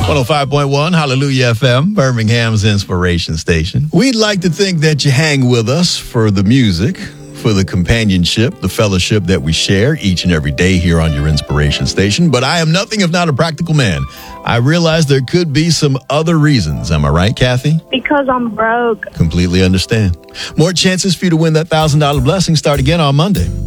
105.1 Hallelujah FM, Birmingham's inspiration station. We'd like to think that you hang with us for the music, for the companionship, the fellowship that we share each and every day here on your inspiration station. But I am nothing if not a practical man. I realize there could be some other reasons. Am I right, Kathy? Because I'm broke. Completely understand. More chances for you to win that $1,000 blessing start again on Monday.